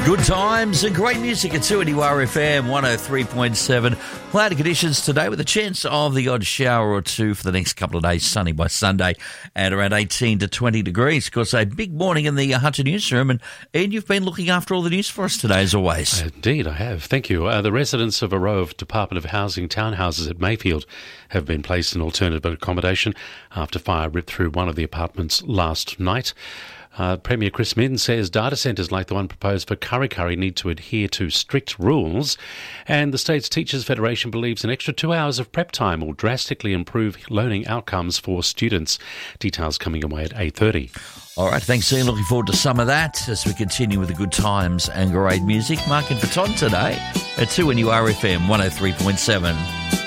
Good times and great music at 2NURFM 103.7. Cloudy conditions today with a chance of the odd shower or two for the next couple of days, sunny by Sunday at around 18 to 20 degrees. Of course, a big morning in the Hunter newsroom, and Ian, you've been looking after all the news for us today as always. Indeed, I have. Thank you. The residents of a row of Department of Housing townhouses at Mayfield have been placed in alternative accommodation after fire ripped through one of the apartments last night. Premier Chris Minns says data centres like the one proposed for Kurri Kurri need to adhere to strict rules, and the State's Teachers Federation believes an extra 2 hours of prep time will drastically improve learning outcomes for students. Details coming away at 8:30. All right, thanks Ian. Looking forward to some of that as we continue with the good times and great music. Mark and Faton today at 2NURFM 103.7.